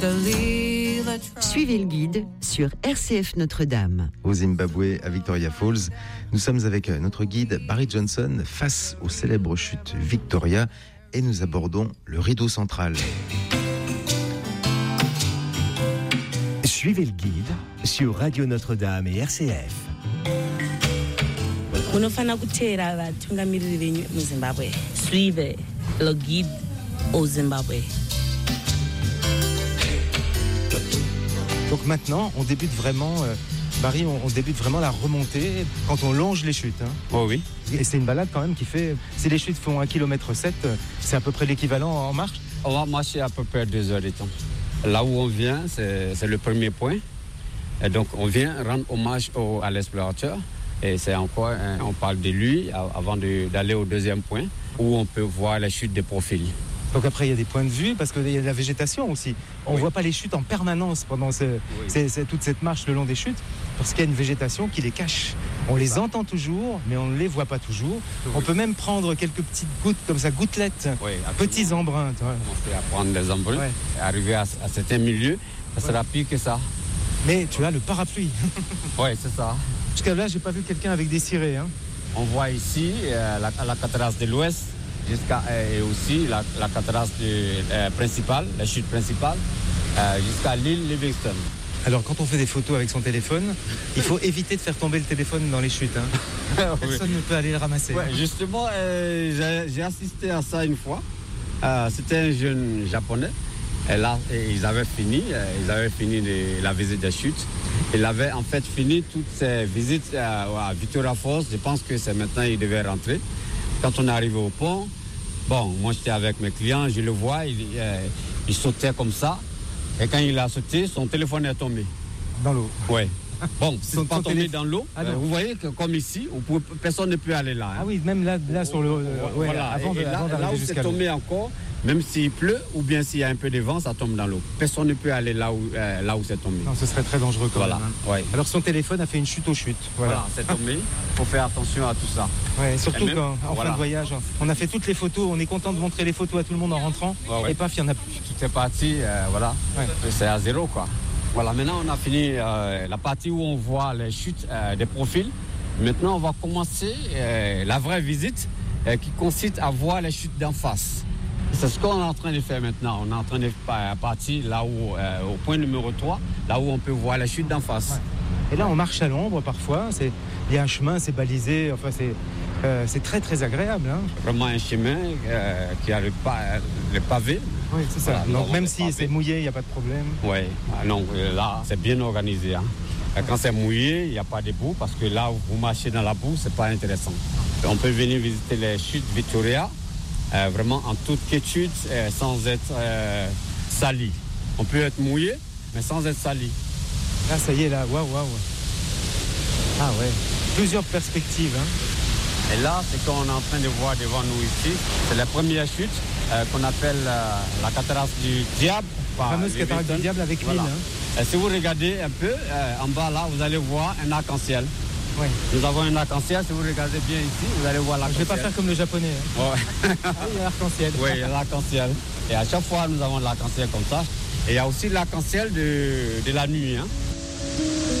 Suivez le guide sur RCF Notre-Dame. Au Zimbabwe, à Victoria Falls, nous sommes avec notre guide Barry Johnson face aux célèbres chutes Victoria et nous abordons le rideau central. Suivez le guide sur Radio Notre-Dame et RCF. Suivez le guide au Zimbabwe. Donc maintenant, on débute vraiment, Barry, on débute vraiment la remontée quand on longe les chutes. Hein. Oh oui. Et c'est une balade quand même qui fait, si les chutes font 1,7 km, c'est à peu près l'équivalent en marche. On va marcher à peu près 2 heures de temps. Là où on vient, c'est le premier point. Et donc on vient rendre hommage à l'explorateur. Et c'est encore, on parle de lui avant d'aller au deuxième point où on peut voir les chutes de profil. Donc après, il y a des points de vue parce qu'il y a de la végétation aussi. On ne voit pas les chutes en permanence pendant toute cette marche le long des chutes parce qu'il y a une végétation qui les cache. On les entend toujours, mais on ne les voit pas toujours. Oui. On peut même prendre quelques petites gouttes comme ça, gouttelettes, petits embruns. Tu vois. On peut prendre des embruns, arriver à certains milieux, ça sera pire que ça. Mais tu as le parapluie. Oui, c'est ça. Jusqu'à là, j'ai pas vu quelqu'un avec des cirés. Hein. On voit ici la cataract de l'Ouest. Et aussi la cataract principale, la chute principale, jusqu'à l'île Livingston. Alors quand on fait des photos avec son téléphone, il faut éviter de faire tomber le téléphone dans les chutes. Hein. Personne ne peut aller le ramasser. Ouais, justement, j'ai assisté à ça une fois. C'était un jeune japonais. Et là, ils avaient fini la visite des chutes. Il avait en fait fini toutes ses visites à Victoria Falls. Je pense que c'est maintenant qu'il devait rentrer. Quand on est arrivé au pont, moi j'étais avec mes clients, je le vois, il sautait comme ça. Et quand il a sauté, son téléphone est tombé. Dans l'eau. Oui. Bon, c'est pas tombé dans l'eau. Vous voyez que comme ici, personne ne peut aller là. Hein. Ah oui, même là sur le... voilà. Avant là où c'est tombé encore, même s'il pleut ou bien s'il y a un peu de vent, ça tombe dans l'eau. Personne ne peut aller là où c'est tombé. Non, ce serait très dangereux quand même. Hein. Ouais. Alors son téléphone a fait une chute aux chutes. Voilà, c'est tombé. Il faut faire attention à tout ça. Ouais, surtout en fin de voyage. On a fait toutes les photos, on est content de montrer les photos à tout le monde en rentrant. Et paf, il n'y en a plus. Tout est parti, voilà. Ouais. C'est à zéro, quoi. Voilà, maintenant on a fini la partie où on voit les chutes des profils. Maintenant on va commencer la vraie visite qui consiste à voir les chutes d'en face. C'est ce qu'on est en train de faire maintenant. On est en train de partir là où, au point numéro 3, là où on peut voir les chutes d'en face. Ouais. Et là on marche à l'ombre parfois, il y a un chemin, c'est balisé, enfin c'est très très agréable. Hein. Vraiment un chemin qui a le pavé. Oui, c'est ça. Voilà, donc même si c'est mouillé, il n'y a pas de problème. Oui, non, là, c'est bien organisé. Hein. Quand c'est mouillé, il n'y a pas de boue parce que là où vous marchez dans la boue, c'est pas intéressant. On peut venir visiter les chutes Victoria, vraiment en toute quiétude, sans être sali. On peut être mouillé, mais sans être sali. Là, ça y est, là, waouh. Ah ouais, plusieurs perspectives. Hein. Et là, c'est qu'on est en train de voir devant nous ici, c'est la première chute qu'on appelle la cataracte du diable. La fameuse cataracte du diable avec l'île. Hein. Si vous regardez un peu en bas là, vous allez voir un arc-en-ciel. Ouais. Nous avons un arc-en-ciel, si vous regardez bien ici, vous allez voir l'arc-en-ciel. Je ne vais pas faire comme le japonais. Hein. Ouais. Il y a l'arc-en-ciel. Oui, il y a l'arc-en-ciel. Et à chaque fois, nous avons l'arc-en-ciel comme ça. Et il y a aussi l'arc-en-ciel de la nuit. Hein.